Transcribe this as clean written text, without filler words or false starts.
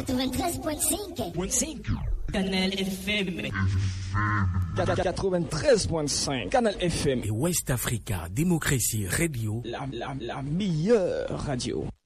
93.5. Canal FM. 93.5 Canal FM et West Africa Démocratie Radio, la meilleure radio.